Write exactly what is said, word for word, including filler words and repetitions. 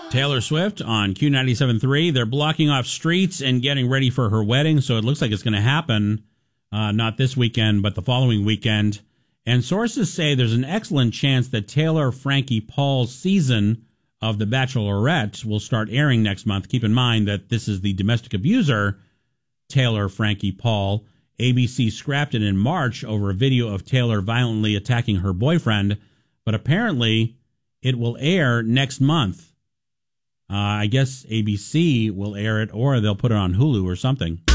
Taylor Swift on Q ninety-seven point three. They're blocking off streets and getting ready for her wedding, so it looks like it's going to happen uh, not this weekend, but the following weekend. And sources say there's an excellent chance that Taylor Frankie Paul's season of The Bachelorette will start airing next month. Keep in mind that this is the domestic abuser, Taylor Frankie Paul. A B C scrapped it in March over a video of Taylor violently attacking her boyfriend, but apparently it will air next month. Uh, I guess A B C will air it, or they'll put it on Hulu or something.